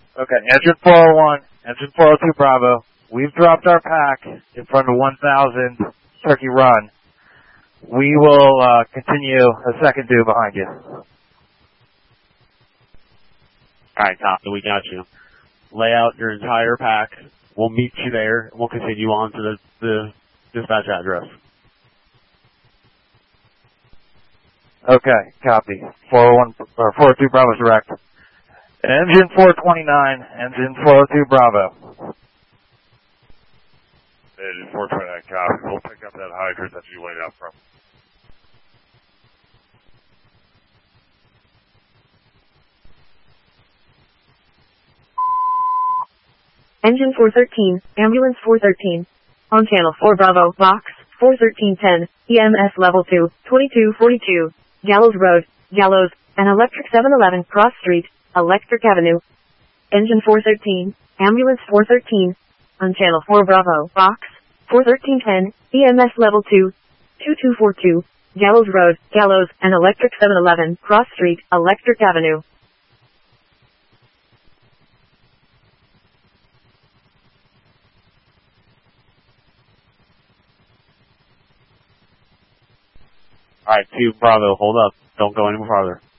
Okay, engine 401, engine 402 Bravo. We've dropped our pack in front of 1000 Turkey Run. We will continue a second due behind you. Alright, copy, we got you. Lay out your entire pack. We'll meet you there. We'll continue on to the dispatch address. Okay, copy. 401 or 402 Bravo is direct. Engine 429, engine 402 Bravo. Engine 429, copy. We'll pick up that hydrant that you laid out from. Engine 413, ambulance 413. On channel 4 Bravo, box 41310, EMS level 2, 2242, Gallows Road, Gallows, and Electric 711 Cross Street, Electric Avenue. Engine 413, ambulance 413. On channel 4 Bravo, box 41310, EMS level 2, 2242, Gallows Road, Gallows, and Electric 711 Cross Street, Electric Avenue. Alright, 2 Bravo, hold up. Don't go any farther.